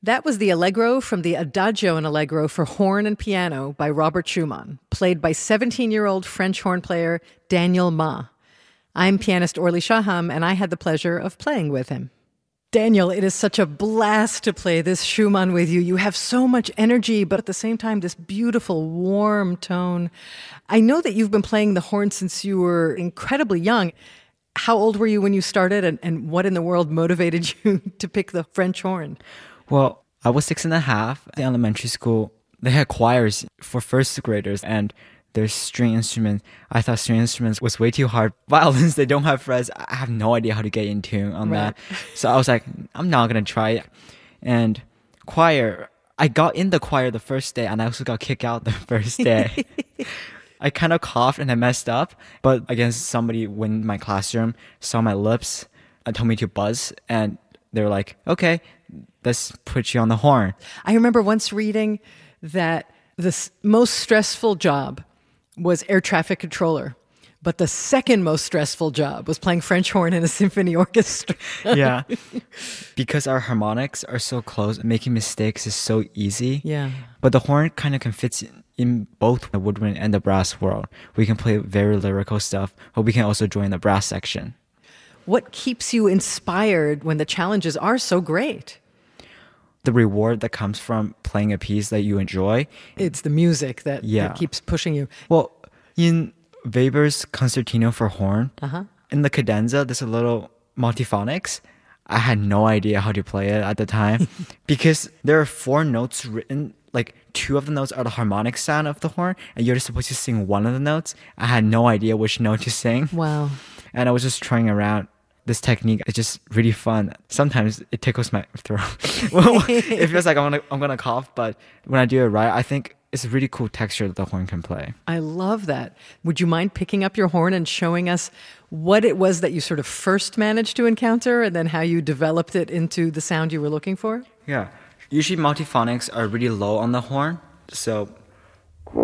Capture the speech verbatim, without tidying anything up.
That was the Allegro from the Adagio and Allegro for horn and piano by Robert Schumann, played by seventeen-year-old French horn player Daniel Ma. I'm pianist Orly Shaham, and I had the pleasure of playing with him. Daniel, it is such a blast to play this Schumann with you. You have so much energy, but at the same time, this beautiful, warm tone. I know that you've been playing the horn since you were incredibly young. How old were you when you started, and, and what in the world motivated you to pick the French horn? Well, I was six and a half in elementary school. They had choirs for first graders, and there's string instruments. I thought string instruments was way too hard. Violins, they don't have frets. I have no idea how to get in tune on Right. that. So I was like, I'm not going to try it. And choir, I got in the choir the first day, and I also got kicked out the first day. I kind of coughed and I messed up. But again, somebody in my classroom saw my lips and told me to buzz. And they were like, okay, let's put you on the horn. I remember once reading that the s- most stressful job was air traffic controller, but the second most stressful job was playing French horn in a symphony orchestra. Yeah. Because our harmonics are so close, making mistakes is so easy. Yeah. But the horn kind of can fit in, in both the woodwind and the brass world. We can play very lyrical stuff, but we can also join the brass section. What keeps you inspired when the challenges are so great? The reward that comes from playing a piece that you enjoy. It's the music that, Yeah. that keeps pushing you. Well, in Weber's Concertino for Horn, Uh-huh. in the cadenza, there's a little multiphonics. I had no idea how to play it at the time because there are four notes written, like two of the notes are the harmonic sound of the horn, and you're just supposed to sing one of the notes. I had no idea which note to sing. Wow. And I was just trying around this technique. It's just really fun. Sometimes it tickles my throat. Well, it feels like I'm gonna, I'm gonna cough, but when I do it right, I think it's a really cool texture that the horn can play. I love that. Would you mind picking up your horn and showing us what it was that you sort of first managed to encounter and then how you developed it into the sound you were looking for? Yeah. Usually multiphonics are really low on the horn. So